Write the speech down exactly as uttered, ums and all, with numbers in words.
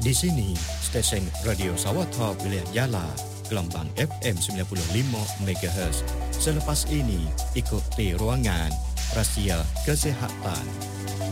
Di sini, stesen Radio Sawatha wilayah Yala, gelombang F M sembilan puluh lima megahertz. Selepas ini, ikuti ruangan Rahsia Kesihatan.